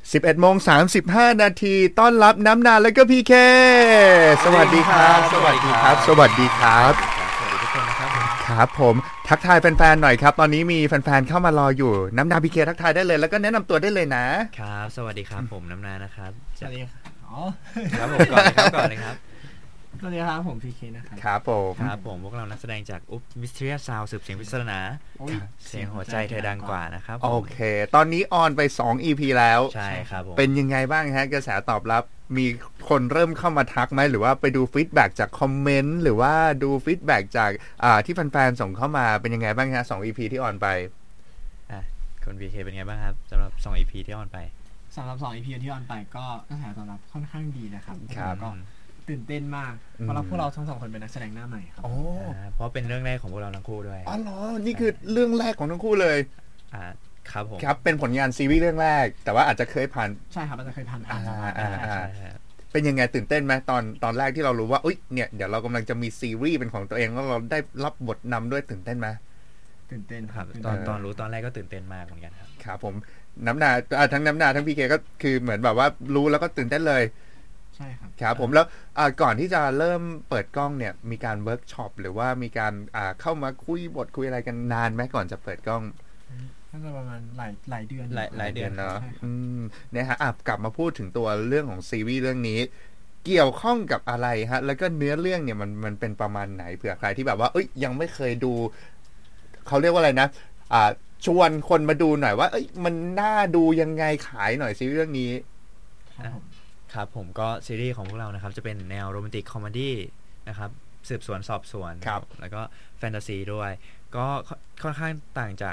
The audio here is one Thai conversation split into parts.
11:35 ต้อนรับน้ำนาแล้วก็พี่เคสวัสดีครับสวัสดีครับสวัสดีครับสวัสดีทุกคนนะครับครับผมทักทายแฟนๆหน่อยครับตอนนี้มีแฟนๆเข้ามารออยู่น้ำนาพี่เคทักทายได้เลยแล้วก็แนะนำตัวได้เลยนะครับสวัสดีครับผมน้ำนานะครับสวัสดีครับผมก่อนเลยครับสวัสดีครับผมพีเคนะครับครับผมพวกเรานักแสดงจากอุ๊บมิสเทรียสซาวด์สืบเสียงปริศนาเสียงหัวใจเธอดังกว่านะครับโอเคตอนนี้ออนไป2 EP แล้วใช่ครับผมเป็นยังไงบ้างฮะกระแสตอบรับมีคนเริ่มเข้ามาทักไหมหรือว่าไปดูฟีดแบ็กจากคอมเมนต์หรือว่าดูฟีดแบ็กจากที่แฟนๆส่งเข้ามาเป็นยังไงบ้างฮะ2 EP ที่ออนไปคุณพีเคเป็นไงบ้างครับสำหรับ2 EP ที่ออนไปสำหรับ2 EP ที่ออนไปก็กระแสตอบรับค่อนข้างดีนะครับก็ตื่นเต้นมากเพราะพวกเราทั้ง2คนเป็นนักแสดงหน้าใหม่ครับเพราะเป็นเรื่องแรกของพวกเราทั้งคู่ด้วยอ๋อเหรอนี่คือเรื่องแรกของทั้งคู่เลยครับผมครับเป็นผลงานซีรีส์เรื่องแรกแต่ว่าอาจจะเคยผ่านใช่ครับอาจจะเคยผ่านเป็นยังไงตื่นเต้นไหมตอนแรกที่เรารู้ว่าอุ๊ยเนี่ยเดี๋ยวเรากำลังจะมีซีรีส์เป็นของตัวเองแล้วเราได้รับบทนำด้วยตื่นเต้นไหมตื่นเต้นครับตอนรู้ตอนแรกก็ตื่นเต้นมากเหมือนกันครับครับผมน้ำนาทั้งน้ำนาทั้งพีเคก็คือเหมือนแบบว่ารู้แล้วก็ตื่นเต้นเลยใช่ครับครับผมแล้วก่อนที่จะเริ่มเปิดกล้องเนี่ยมีการเวิร์กช็อปหรือว่ามีการเข้ามาคุยบทคุยอะไรกันนานไหมก่อนจะเปิดกล้องน่าจะประมาณหลายเดือนหลายเดือนเนาะเนี่ยฮะกลับมาพูดถึงตัวเรื่องของซีรีส์เรื่องนี้เกี่ยวข้องกับอะไรฮะแล้วก็เนื้อเรื่องเนี่ยมันเป็นประมาณไหนเผื่อใครที่แบบว่าเอ้ยยังไม่เคยดูเขาเรียกว่าอะไรนะชวนคนมาดูหน่อยว่าเอ้ยมันน่าดูยังไงขายหน่อยซีรีส์เรื่องนี้ครับผมก็ซีรีส์ของพวกเรานะครับจะเป็นแนวโรแมนติกคอมเมดี้นะครับสืบสวนสอบสวนแล้วก็แฟนตาซีด้วยก็ค่อนข้างต่างจาก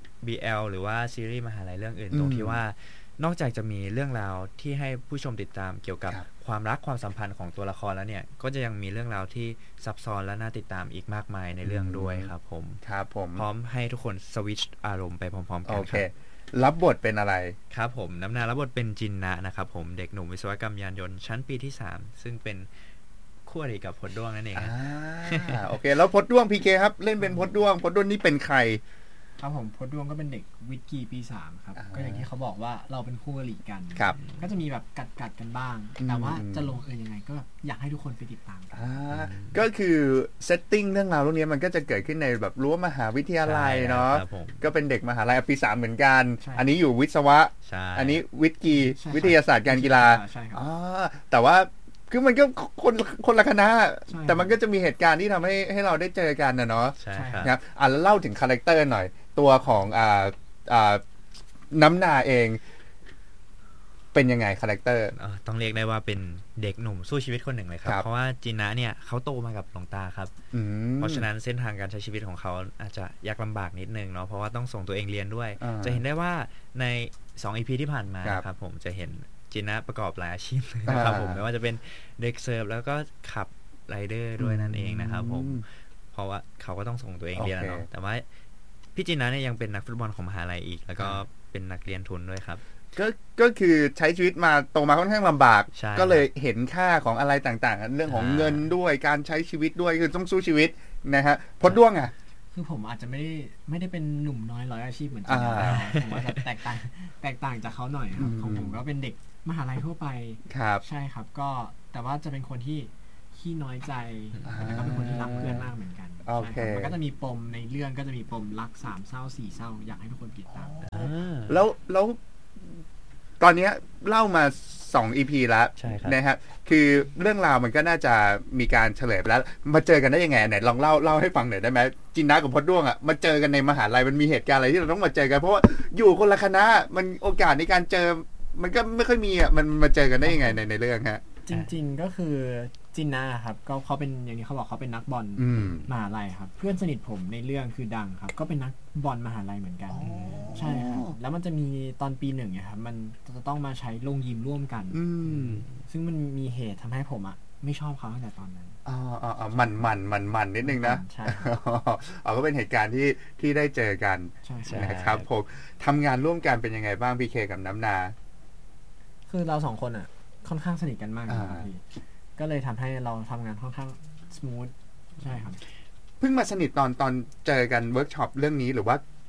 BL หรือว่าซีรีส์มหาลัยเรื่องอื่นตรงที่ว่านอกจากจะมีเรื่องราวที่ให้ผู้ชมติดตามเกี่ยวกับความรักความสัมพันธ์ของตัวละครแล้วเนี่ยก็จะยังมีเรื่องราวที่ซับซ้อนและน่าติดตามอีกมากมายในเรื่องด้วยครับผมพร้อมให้ทุกคนสวิตช์อารมณ์ไปพร้อมๆกันครับรับบทเป็นอะไรครับผมน้ำนารับบทเป็นจินนะนะครับผมเด็กหนุ่มวิศวกรรมยานยนต์ชั้นปีที่3ซึ่งเป็นคู่อริกับพดด้วงนั่นเองโอเคแล้วพดด้วงพีเคครับเล่นเป็นพดด้วงนี่เป็นใครครับผมพดด้วงก็เป็นเด็กวิทย์กีปี3ครับก็อย่างที่เขาบอกว่าเราเป็นคู่อริกันก็จะมีแบบกัดกันบ้างแต่ว่าจะลงยังไงก็อยากให้ทุกคนไปติดตามกันก็คือเซตติ้งเรื่องราวเรื่องนี้มันก็จะเกิดขึ้นในแบบรั้วมหาวิทยาลัยเนาะก็เป็นเด็กมหาลัยปี3เหมือนกันอันนี้อยู่วิศวะอันนี้วิทย์กีวิทยาศาสตร์การกีฬาแต่ว่าคือมันก็คนละคณะแต่มันก็จะมีเหตุการณ์ที่ทำให้เราได้เจอกันนะเนาะใช่ครับแล้วเล่าถึงคาแรคเตอร์หน่อยตัวของน้ำนาเองเป็นยังไงคาแรคเตอร์ต้องเรียกได้ว่าเป็นเด็กหนุ่มสู้ชีวิตคนหนึ่งเลยครับเพราะว่าจินะเนี่ยเขาโตมากับหลวงตาครับเพราะฉะนั้นเส้นทางการใช้ชีวิตของเขาอาจจะยากลำบากนิดนึงเนาะเพราะว่าต้องส่งตัวเองเรียนด้วยจะเห็นได้ว่าใน2 EP ที่ผ่านมาครับผมจะเห็นจินะประกอบหลายอาชีพนะครับผมไม่ว่าจะเป็นเด็กเสิร์ฟแล้วก็ขับไรเดอร์ด้วยนั่นเองนะครับผมเพราะว่าเขาก็ต้องส่งตัวเองเรียนเนาะแต่ว่าพี่จินะเนี่ยยังเป็นนักฟุตบอลของมหาลัยอีกแล้วก็เป็นนักเรียนทุนด้วยครับก็คือใช้ชีวิตมาโตมาค่อนข้างลำบากก็เลยเห็นค่าของอะไรต่างๆเรื่องของเงินด้วยการใช้ชีวิตด้วยคือต้องสู้ชีวิตนะฮะพดด้วงอ่ะคือผมอาจจะไม่ได้เป็นหนุ่มน้อยร้อยอาชีพเหมือนจินะผมว่าจะแตกต่างจากเขาหน่อยครับของผมก็เป็นเด็กมหาลัยทั่วไปใช่ครับก็แต่ว่าจะเป็นคนที่ขี้น้อยใจแล้วก็เป็นคนที่รักเพื่อนมากเหมือนกันมันก็จะมีปมในเรื่องก็จะมีปมรัก3เศร้า4เศร้าอยากให้ทุกคนติดตามแล้วตอนนี้เล่ามา2 EP แล้วนะครับคือเรื่องราวมันก็น่าจะมีการเฉลยไปแล้วมาเจอกันได้ยังไงไหนลองเล่าให้ฟังหน่อยได้ไหมจินนะกับพดด้วงอ่ะมาเจอกันในมหาลัยมันมีเหตุการณ์อะไรที่เราต้องมาเจอกันเพราะว่าอยู่คนละคณะมันโอกาสในการเจอมันก็ไม่ค่อยมีอ่ะมันมาเจอกันได้ยังไงในเรื่องฮะจริงๆก็คือจินนะครับก็เขาเป็นอย่างนี้เขาบอกเขาเป็นนักบอลมหาลัยครับเพื่อนสนิทผมในเรื่องคือดังครับก็เป็นนักบอลมหาลัยเหมือนกันใช่ครับแล้วมันจะมีตอนปี1เนี่ยครับมันจะต้องมาใช้ลงยิมร่วมกันซึ่งมันมีเหตุทำให้ผมอ่ะไม่ชอบเขาตั้งแต่ตอนนั้นมันนิดนึงนะใช่ก็เป็นเหตุการณ์ที่ได้เจอกันนะครับผมทำงานร่วมกันเป็นยังไงบ้างพี่เคกับน้ำนาคือเรา2คนอ่ะค่อนข้างสนิทกันมากครับพี่ก็เลยทำให้เราทำงานค่อนข้างสมูทใช่ครับเพิ่งมาสนิทตอนเจอกันเวิร์กช็อปเรื่องนี้หรือว่า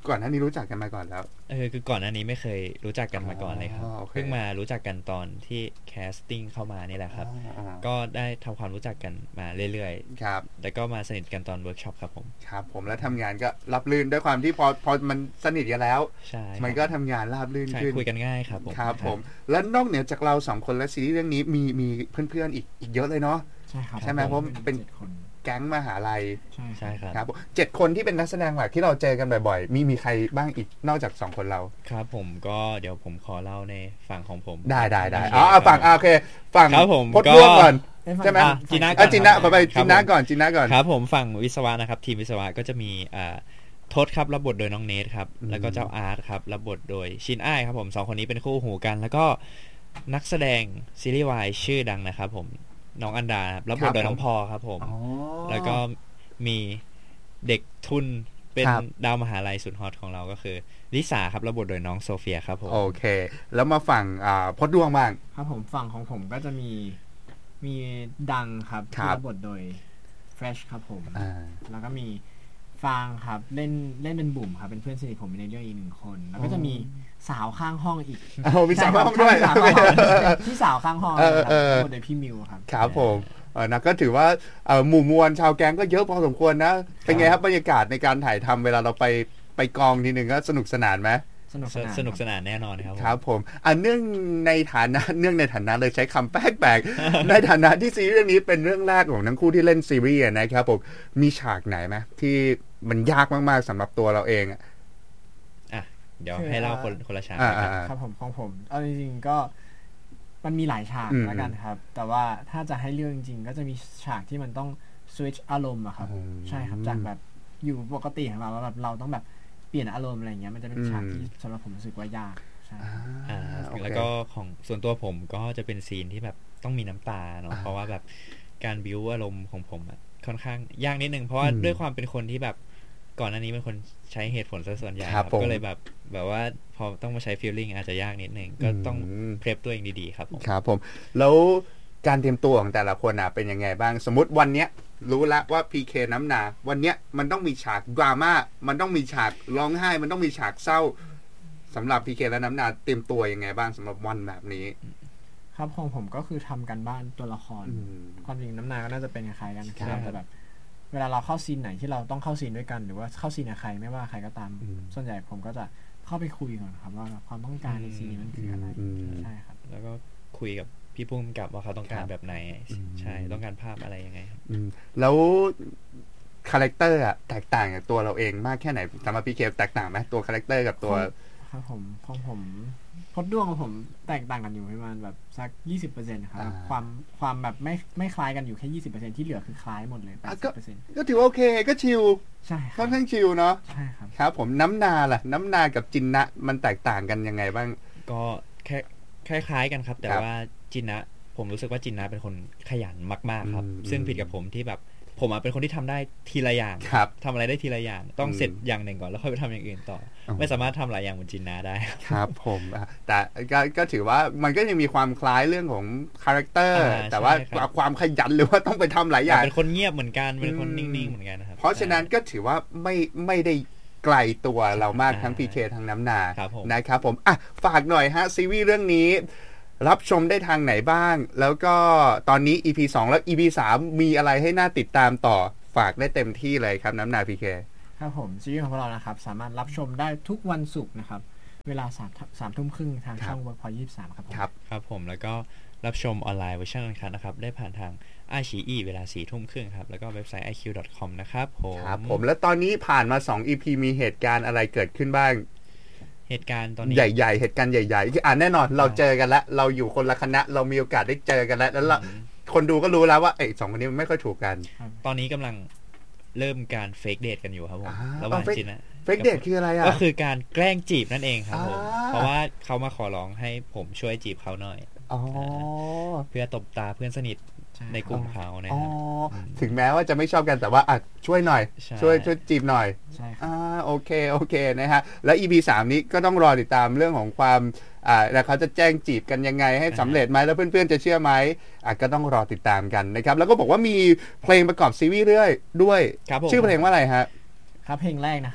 ก่อนหน้านี้รู้จักกันมาก่อนแล้วคือก่อนหน้านี้ไม่เคยรู้จักกันมาก่อนเลยครับเพิ่งมารู้จักกันตอนที่แคสติ้งเข้ามานี่แหละครับก็ได้ทำความรู้จักกันมาเรื่อยๆครับแล้วก็มาสนิทกันตอนเวิร์กช็อปครับผมครับผมแล้วทำงานก็รับลื่นด้วยความที่พอมันสนิทกันแล้วมันก็ทำงานราบลื่นขึ้นคุยกันง่ายครับผมครับผมแล้วนอกเหนือจากเรา2คนและซีรีส์เรื่องนี้มีเพื่อนๆอีกเยอะเลยเนาะใช่ไหมเพราะเป็นแก๊งมหาลัยใช่ครับครับ7 คนที่เป็นนักแสดงหลักที่เราเจอกันบ่อยๆมีใครบ้างอีกนอกจาก2คนเราครับผมก็เดี๋ยวผมขอเล่าในฝั่งของผมได้ฝั่งโอเคฝั่งพดร่วมก่อนใช่ไหมจีน่าขอไปจีน่าก่อนครับผมฝั่งวิศวะนะครับทีมวิศวะก็จะมีทศครับรับบทโดยน้องเนทครับแล้วก็เจ้าอาร์ตครับรับบทโดยชินอ้ายครับผม2คนนี้เป็นคู่หูกันแล้วก็นักแสดงซีรีส์วายชื่อดังนะครับผมน้องอันดารับบทโดยน้องพอครับผมแล้วก็มีเด็กทุนเป็นดาวมหาลัยสุดฮอตของเราก็คือลิสาครับรับบทโดยน้องโซเฟียครับผมโอเคแล้วมาฝั่งพดดวงบ้างครับผมฝั่งของผมก็จะมีดังครับที่รับบทโดยเฟรชครับผมแล้วก็มีฟางครับเล่นเป็นบุ๋มครับเป็นเพื่อนสนิทผมในเรื่องอีก1คนแล้วก็จะมีสาวข้างห้องอีกมีสาวข้างห้องด้วยที่สาวข้างห้องครับโดยพี่มิวครับครับผมนะก็ถือว่าหมู่มวลชาวแก๊งก็เยอะพอสมควรนะเป็นไงครับบรรยากาศในการถ่ายทำเวลาเราไปกองทีนึงก็สนุกสนานไหมสนุกสนานแน่นอนครับครับผมเนื่องในฐานะเลยใช้คำแปลกๆ ในฐานะที่ซีรีส์เรื่องนี้เป็นเรื่องแรกของทั้งคู่ที่เล่นซีรีส์นะครับผมมีฉากไหนไหมที่มันยากมากๆสำหรับตัวเราเองเดี๋ยวให้เล่าคนละฉากครับผมของผมเอาจริงๆก็มันมีหลายฉากแล้วกันครับแต่ว่าถ้าจะให้เลือกจริงๆก็จะมีฉากที่มันต้องสวิตช์อารมณ์อะครับใช่ครับจากแบบอยู่ปกติของเราแล้วแบบเราต้องแบบเปลี่ยนอารมณ์อะไรอย่างเงี้ยมันจะเป็นฉากที่สำหรับผมรู้สึกว่ายากใช่แล้วก็ของส่วนตัวผมก็จะเป็นซีนที่แบบต้องมีน้ำตาเนาะเพราะว่าแบบการบิ้วอารมณ์ของผมค่อนข้างยากนิดนึงเพราะว่าด้วยความเป็นคนที่แบบก่อนหน้านี้เป็นคนใช้เหตุผลซะส่วนใหญ่ก็เลยแบบว่าพอต้องมาใช้ฟีลลิ่งอาจจะยากนิดนึงก็ต้องเพลฟตัวเองดีๆครับผมครับผมแล้วการเตรียมตัวของแต่ละคนเป็นยังไงบ้างสมมติวันเนี้ยรู้แล้วว่า PK น้ำนาวันเนี้ยมันต้องมีฉากดราม่ามันต้องมีฉากร้องไห้มันต้องมีฉากเศร้าสำหรับ PK และน้ำนาเตรียมตัวยังไงบ้างสำหรับวันแบบนี้ครับของผมก็คือทำกันบ้านตัวละครความจริงน้ำนาก็น่าจะเป็นคล้ายกันแต่แบบเวลาเราเข้าซีนไหนที่เราต้องเข้าซีนด้วยกันหรือว่าเข้าซีนกับใครไม่ว่าใครก็ตามส่วนใหญ่ผมก็จะเข้าไปคุยก่อนครับว่าความต้องการในซีนนั้นคืออะไรใช่ครับแล้วก็คุยกับพี่พุ่มกับว่าเขาต้องการแบบไหนใช่ต้องการภาพอะไรยังไงครับแล้วคาแรคเตอร์แตกต่างจากตัวเราเองมากแค่ไหนสำหรับพี่เคแตกต่างไหมตัวคาแรคเตอร์กับตัวครับผมพดด้วงของผมแตกต่างกันอยู่ประมาณแบบสัก 20% ครับความแบบไม่คล้ายกันอยู่แค่ 20% ที่เหลือคือคล้ายหมดเลย 80% ก็ถือว่าโอเคก็ชิลใช่ค่อนข้างชิลเนาะใช่ครับครับผมน้ำนาล่ะน้ำนากับจินนะมันแตกต่างกันยังไงบ้างก็แค่คล้ายกันครับแต่ว่าจินนะผมรู้สึกว่าจินนะเป็นคนขยันมากๆครับซึ่งผิดกับผมที่แบบผมเป็นคนที่ทำได้ทีละอย่างทำอะไรได้ทีละอย่างต้องเสร็จอย่างหนึ่งก่อนแล้วค่อยไปทำอย่างอื่นต่อไม่สามารถทำหลายอย่างเหมือนจินนาได้ครับผมแต่ก็ถือว่ามันก็ยังมีความคล้ายเรื่องของคาแรคเตอร์แต่ว่าความขยันหรือว่าต้องไปทำหลายอย่างเป็นคนเงียบเหมือนกันเป็นคนนิ่งๆเหมือนกันนะครับเพราะฉะนั้นก็ถือว่าไม่ได้ไกลตัวเรามากทั้ง PK ทั้งน้ำนานะครับผมฝากหน่อยฮะซีรีส์เรื่องนี้รับชมได้ทางไหนบ้างแล้วก็ตอนนี้ EP 2 แล้ว EP 3 มีอะไรให้น่าติดตามต่อฝากได้เต็มที่เลยครับน้ำนา PK ครับผมซีรีส์ของพวกเรานะครับสามารถรับชมได้ทุกวันศุกร์นะครับเวลา 3 ทุ่มครึ่งทางช่อง Workpoint 23ครับครับผมแล้วก็รับชมออนไลน์เวอร์ชันนะครับได้ผ่านทางiQIYI เวลา 4 ทุ่มครึ่งครับแล้วก็เว็บไซต์ iq.com นะครับผมแล้วตอนนี้ผ่านมา2 EP มีเหตุการณ์อะไรเกิดขึ้นบ้างเหตุการณ์ตอนนี้ใหญ่ๆเหตุการณ์ใหญ่ๆที่แน่นอนเราเจอกันแล้วเราอยู่คนละคณะเรามีโอกาสได้เจอกันแล้วคนดูก็รู้แล้วว่า2คนนี้ไม่ค่อยถูกกันตอนนี้กำลังเริ่มการเฟกเดทกันอยู่ครับผมระหว่างจินนะเฟกเดทคืออะไรก็คือการแกล้งจีบนั่นเองครับผมเพราะว่าเขามาขอร้องให้ผมช่วยจีบเขาหน่อยเพื่อตบตาเพื่อนสนิทในกลุ่มเขานะครับถึงแม้ว่าจะไม่ชอบกันแต่ว่าช่วยหน่อยช่วยจีบหน่อยโอเคนะฮะแล้ว EP 3 นี้ก็ต้องรอติดตามเรื่องของความแล้วเขาจะแจ้งจีบกันยังไงให้สำเร็จไหมแล้วเพื่อนๆจะเชื่อไหมก็ต้องรอติดตามกันนะครับแล้วก็บอกว่ามีเพลงประกอบซีรีส์ด้วยชื่อเพลงว่าอะไรฮะครับเพลงแรกนะครับ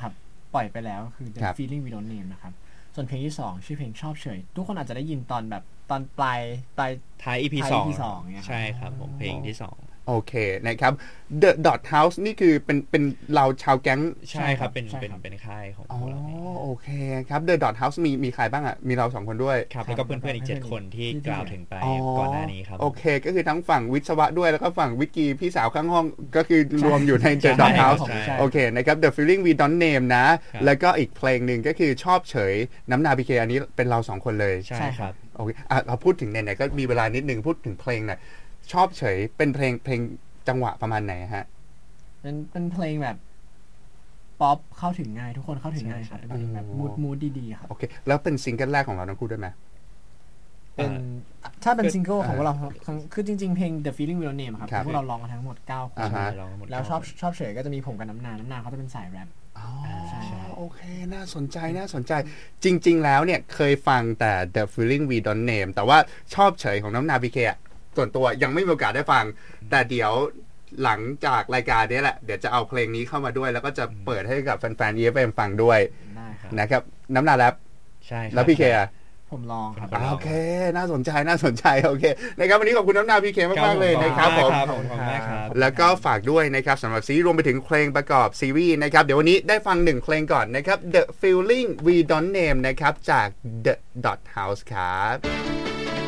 ปล่อยไปแล้วคือ The Feeling We Don't Name นะครับส่วนเพลงที่2ชื่อเพลงชอบเฉยทุกคนอาจจะได้ยินตอนแบบตอนปลายท้าย EP 2ใช่ครับผมเพลงที่2 โอเคนะครับ The Dot House นี่คือเป็นเราชาวแก๊งใช่ครับเป็นค่ายของเราโอเคครับ The Dot House มีใครบ้างอ่ะมีเรา2คนด้วยครับแล้วก็เพื่อนๆอีก7คนที่กล่าวถึงไปก่อนหน้านี้ครับโอเคก็คือทั้งฝั่งวิศวะด้วยแล้วก็ฝั่งวิกีพี่สาวข้างห้องก็คือรวมอยู่ใน The Dot House โอเคนะครับ The Feeling We Don't Name นะแล้วก็อีกเพลงหนึ่งก็คือชอบเฉยน้ำนาพีเคอันนี้เป็นเรา2คนเลยใช่ครับโอเคเราพูดถึงไหนๆก็มีเวลานิดนึงพูดถึงเพลงหน่อยชอบเฉยเป็นเพลงจังหวะประมาณไหนฮะเป็นเพลงแบบป๊อปเข้าถึงง่ายทุกคนเข้าถึงง่ายครับเป็นเพลงแบบมูดดีๆครับโอเคแล้วเป็นซิงเกิลแรกของเราทั้งคู่ด้วยไหมเป็นถ้าเป็นซิงเกิลของพวกเราคือจริงๆเพลง The Feeling We Don't Name ครับพวกเราร้องกันทั้งหมด9คนแล้วชอบเฉยก็จะมีผมกับน้ำนาเขาจะเป็นสายแรปโอเคน่าสนใจจริงๆแล้วเนี่ยเคยฟังแต่ The Feeling We Don't Name แต่ว่าชอบเฉยของน้ำนาพีเคส่วนตัวยังไม่มีโอกาสได้ฟังแต่เดี๋ยวหลังจากรายการนี้แหละเดี๋ยวจะเอาเพลงนี้เข้ามาด้วยแล้วก็จะเปิดให้กับแฟนๆ EFM ฟังด้วยนะครับน้ำนาแรปใช่แล้วพีเคผมลองครับโอเคน่าสนใจโอเคนะครับวันนี้ขอบคุณน้ำนาพีเคมากๆเลยนะครับผมแล้วก็ฝากด้วยนะครับสำหรับซีรีส์รวมไปถึงเพลงประกอบซีรีส์นะครับเดี๋ยววันนี้ได้ฟัง1เพลงก่อนนะครับ The Feeling We Don't Name นะครับจาก The Dot House ครับ